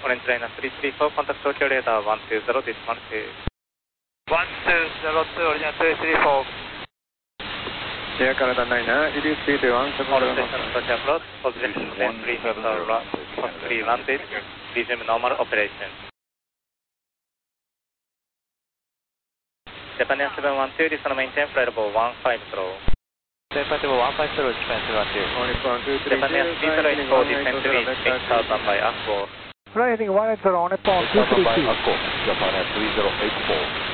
Orange Liner 334, contact Tokyo radar 120, decimal 2. 1202, original 334. Air Canada 99, it is 321, All stations Tokyo approach, position 10 3 meter, 310, resume normal operation. Japan Air 712, listen maintain flight level 150. Japan level 150, Japan 712. Japan Air 384, descent to reach 8000 by Aqua. Fly heading 180 on Nippon 232. Japan Air 3084.